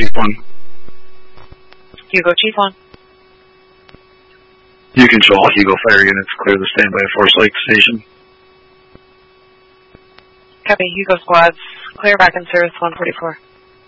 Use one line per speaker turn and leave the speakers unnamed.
Chief 1.
Hugo Chief 1.
You control all Hugo fire units. Clear the standby Force Lake Station.
Copy. Hugo squads. Clear back in service 144.